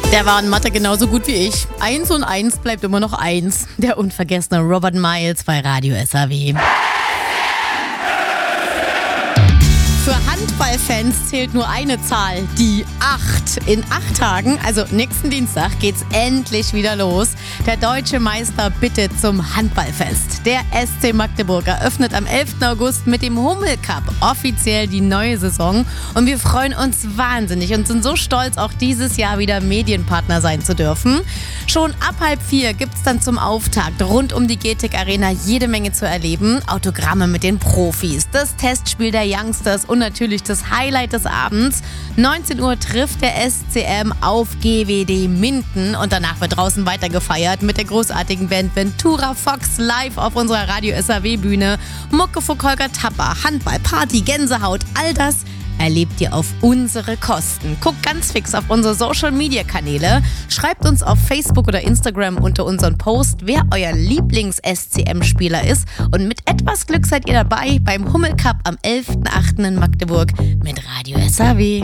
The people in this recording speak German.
Der war in Mathe genauso gut wie ich. 1 und 1 bleibt immer noch 1. Der unvergessene Robert Miles bei Radio SAW. Für Handballfans zählt nur eine Zahl, die 8. In 8 Tagen, also nächsten Dienstag, geht's endlich wieder los. Der deutsche Meister bittet zum Handballfest. Der SC Magdeburg eröffnet am 11. August mit dem Hummel Cup offiziell die neue Saison. Und wir freuen uns wahnsinnig und sind so stolz, auch dieses Jahr wieder Medienpartner sein zu dürfen. Schon ab 3:30 gibt's dann zum Auftakt rund um die GTEC Arena jede Menge zu erleben. Autogramme mit den Profis, das Testspiel der Youngsters und natürlich das Highlight des Abends. 19 Uhr trifft der SCM auf GWD Minden und danach wird draußen weiter gefeiert mit der großartigen Band Ventura Fox live auf unserer Radio SAW Bühne. Muckefuck, Holger Tapper, Handball, Party, Gänsehaut, all das erlebt ihr auf unsere Kosten. Guckt ganz fix auf unsere Social-Media-Kanäle. Schreibt uns auf Facebook oder Instagram unter unseren Post, wer euer Lieblings-SCM-Spieler ist. Und mit etwas Glück seid ihr dabei beim Hummel Cup am 11.8. in Magdeburg mit Radio SAW.